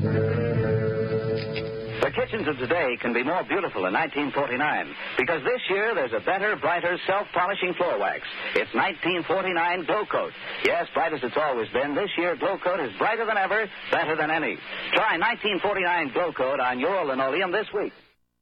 The kitchens of today can be more beautiful in 1949 because this year there's a better, brighter, self-polishing floor wax. It's 1949 Glow Coat. Yes, bright as it's always been, this year Glow Coat is brighter than ever, better than any. Try 1949 Glow Coat on your linoleum this week.